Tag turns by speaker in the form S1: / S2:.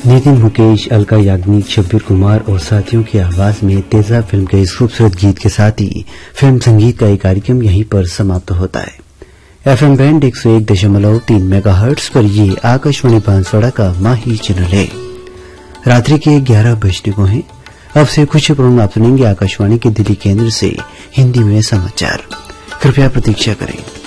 S1: नितिन मुकेश, अलका याग्निक, शब्बीर कुमार और साथियों की आवाज में तेजा फिल्म के इस खूबसूरत गीत के साथ ही फिल्म संगीत का ये कार्यक्रम यहीं पर समाप्त होता है। एफएम बैंड 101.3 मेगाहर्ट्ज पर ये आकाशवाणी बांसवाड़ा का माही चैनल है। रात्रि के 11 बजने को हैं। अब से कुछ प्रोग्राम आप सुनेंगे आकाशवाणी के दिल्ली केंद्र से हिंदी में समाचार। कृपया प्रतीक्षा करें।